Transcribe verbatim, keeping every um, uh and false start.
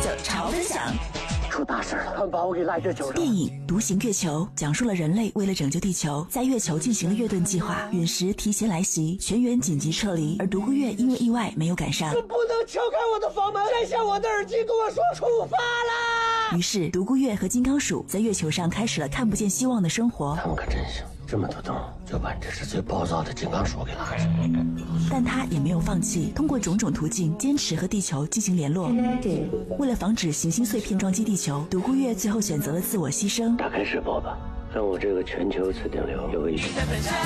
九潮分享。 出大事了，他们把我给赖月球上。 电影《独行月球》讲述了人类为了拯救地球，在月球进行了月盾计划。陨石提前来袭，全员紧急撤离，而独孤月因为意外没有赶上。 你不能敲开我的房门，摘下我的耳机，跟我说出发啦！ 于是，独孤月和金刚鼠在月球上开始了看不见希望的生活。 他们可真行，这么多洞就把这是最暴躁的金刚鼠给拉着。 但他也没有放弃，通过种种途径坚持和地球进行联络。为了防止行星碎片撞击地球，独孤月最后选择了自我牺牲。 打开试播吧，让我这个全球磁电流有个预警。